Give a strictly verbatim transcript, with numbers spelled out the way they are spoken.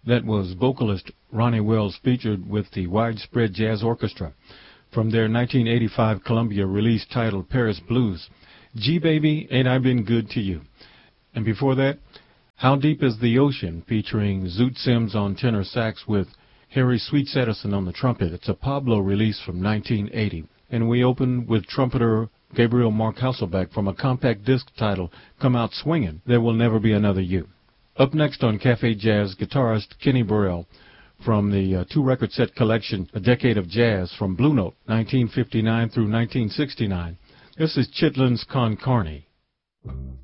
That was vocalist Ronnie Wells featured with the Widespread Jazz Orchestra from their nineteen eighty-five Columbia release titled Paris Blues, G Baby, Ain't I Been Good to You? And before that, How Deep is the Ocean, featuring Zoot Sims on tenor sax with Harry Sweets Edison on the trumpet. It's a Pablo release from nineteen eighty. And we opened with trumpeter Gabriel Mark Hasselbeck from a compact disc titled Come Out Swingin', There Will Never Be Another You. Up next on Cafe Jazz, guitarist Kenny Burrell from the uh, two-record set collection A Decade of Jazz from Blue Note, nineteen fifty-nine through nineteen sixty-nine. This is Chitlins Con Carne.